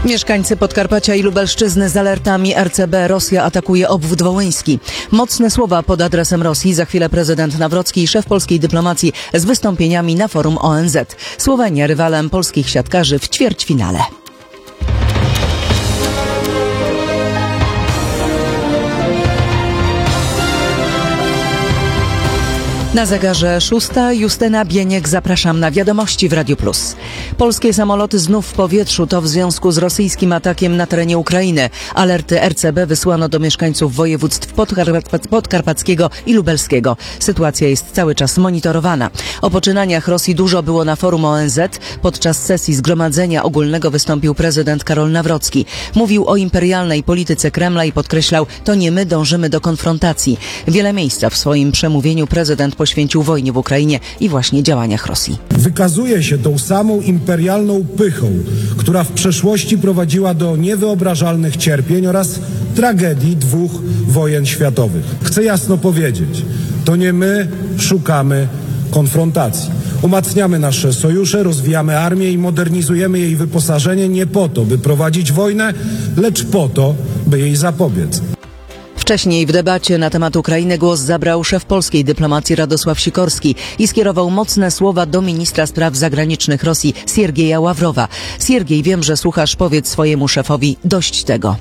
Mieszkańcy Podkarpacia i Lubelszczyzny z alertami RCB. Rosja atakuje obwód wołyński. Mocne słowa pod adresem Rosji. Za chwilę prezydent Nawrocki i szef polskiej dyplomacji z wystąpieniami na forum ONZ. Słowenia rywalem polskich siatkarzy w ćwierćfinale. Na zegarze 6. Justyna Bieniek, zapraszam na wiadomości w Radiu Plus. Polskie samoloty znów w powietrzu, to w związku z rosyjskim atakiem na terenie Ukrainy. Alerty RCB wysłano do mieszkańców województw podkarpackiego i lubelskiego. Sytuacja jest cały czas monitorowana. O poczynaniach Rosji dużo było na forum ONZ. Podczas sesji Zgromadzenia Ogólnego wystąpił prezydent Karol Nawrocki. Mówił o imperialnej polityce Kremla i podkreślał, to nie my dążymy do konfrontacji. Wiele miejsca w swoim przemówieniu prezydent poświęcił wojnie w Ukrainie i właśnie działaniach Rosji. Wykazuje się tą samą imperialną pychą, która w przeszłości prowadziła do niewyobrażalnych cierpień oraz tragedii 2 wojen światowych. Chcę jasno powiedzieć, to nie my szukamy konfrontacji. Umacniamy nasze sojusze, rozwijamy armię i modernizujemy jej wyposażenie nie po to, by prowadzić wojnę, lecz po to, by jej zapobiec. Wcześniej w debacie na temat Ukrainy głos zabrał szef polskiej dyplomacji Radosław Sikorski i skierował mocne słowa do ministra spraw zagranicznych Rosji Siergieja Ławrowa. Siergiej, wiem, że słuchasz, powiedz swojemu szefowi dość tego.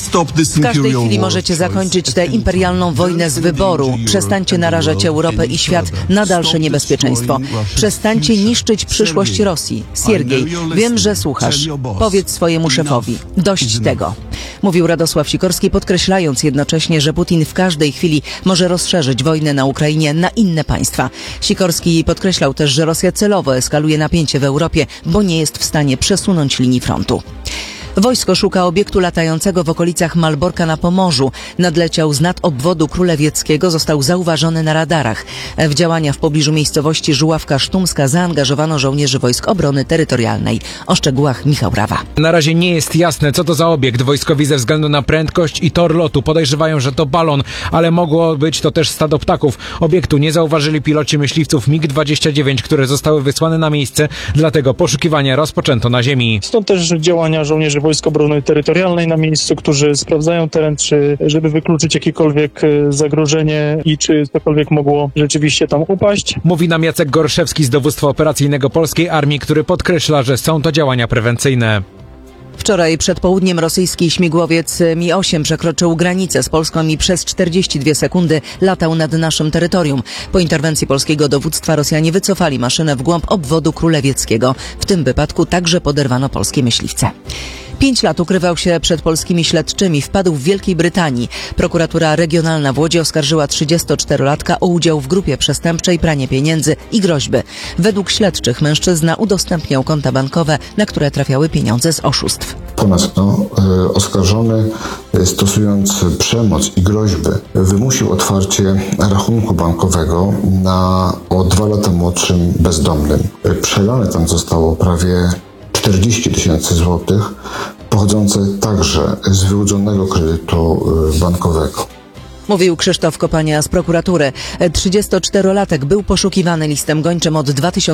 W każdej chwili możecie zakończyć tę imperialną wojnę z wyboru. Przestańcie narażać Europę i świat na dalsze niebezpieczeństwo. Przestańcie niszczyć przyszłość Rosji. Siergiej, wiem, że słuchasz, powiedz swojemu szefowi dość tego. Mówił Radosław Sikorski, podkreślając jednocześnie, że Putin w każdej chwili może rozszerzyć wojnę na Ukrainie na inne państwa. Sikorski podkreślał też, że Rosja celowo eskaluje napięcie w Europie, bo nie jest w stanie przesunąć linii frontu. Wojsko szuka obiektu latającego w okolicach Malborka na Pomorzu. Nadleciał z nad obwodu królewieckiego, został zauważony na radarach. W działania w pobliżu miejscowości Żuławka-Sztumska zaangażowano żołnierzy Wojsk Obrony Terytorialnej. O szczegółach Michał Rawa. Na razie nie jest jasne, co to za obiekt. Wojskowi ze względu na prędkość i tor lotu podejrzewają, że to balon, ale mogło być to też stado ptaków. Obiektu nie zauważyli piloci myśliwców MiG-29, które zostały wysłane na miejsce, dlatego poszukiwania rozpoczęto na ziemi. Stąd też działania żołnierzy Wojsk Obrony Terytorialnej na miejscu, którzy sprawdzają teren, żeby wykluczyć jakiekolwiek zagrożenie i czy cokolwiek mogło rzeczywiście tam upaść. Mówi nam Jacek Gorszewski z Dowództwa Operacyjnego Polskiej Armii, który podkreśla, że są to działania prewencyjne. Wczoraj przed południem rosyjski śmigłowiec Mi-8 przekroczył granicę z Polską i przez 42 sekundy latał nad naszym terytorium. Po interwencji polskiego dowództwa Rosjanie wycofali maszynę w głąb obwodu królewieckiego. W tym wypadku także poderwano polskie myśliwce. 5 lat ukrywał się przed polskimi śledczymi. Wpadł w Wielkiej Brytanii. Prokuratura Regionalna w Łodzi oskarżyła 34-latka o udział w grupie przestępczej, pranie pieniędzy i groźby. Według śledczych mężczyzna udostępniał konta bankowe, na które trafiały pieniądze z oszustw. Ponadto oskarżony, stosując przemoc i groźby, wymusił otwarcie rachunku bankowego na o 2 lata młodszym bezdomnym. Przelane tam zostało prawie 40 000 złotych, pochodzące także z wyłudzonego kredytu bankowego. Mówił Krzysztof Kopania z prokuratury. 34-latek był poszukiwany listem gończym od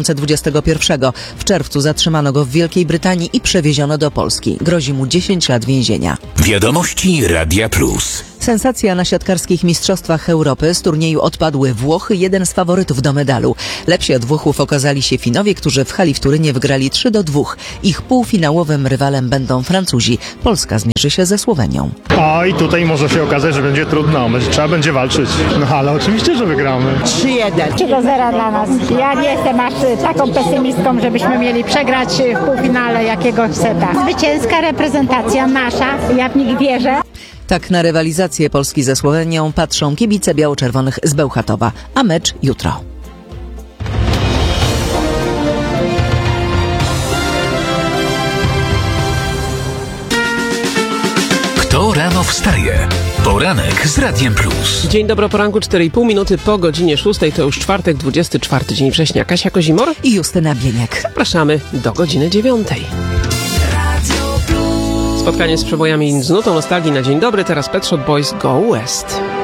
2021. W czerwcu zatrzymano go w Wielkiej Brytanii i przewieziono do Polski. Grozi mu 10 lat więzienia. Wiadomości Radia Plus. Sensacja na siatkarskich mistrzostwach Europy. Z turnieju odpadły Włochy, jeden z faworytów do medalu. Lepsi od Włochów okazali się Finowie, którzy w hali w Turynie wygrali 3-2. Ich półfinałowym rywalem będą Francuzi. Polska zmierzy się ze Słowenią. I tutaj może się okazać, że będzie trudno. Trzeba będzie walczyć. No ale oczywiście, że wygramy. 3-1. 3-0 dla nas. Ja nie jestem aż taką pesymistką, żebyśmy mieli przegrać w półfinale jakiegoś seta. Zwycięska reprezentacja nasza. Ja w nich wierzę. Tak na rywalizację Polski ze Słowenią patrzą kibice biało-czerwonych z Bełchatowa, a mecz jutro. Kto rano wstaje? Poranek z Radiem Plus. Dzień dobry, poranku 4,5 minuty po godzinie 6. To już czwartek, 24 dzień września. Kasia Kozimor i Justyna Bieniek. Zapraszamy do godziny 9. Spotkanie z przebojami z nutą nostalgii na dzień dobry. Teraz Pet Shop Boys Go West.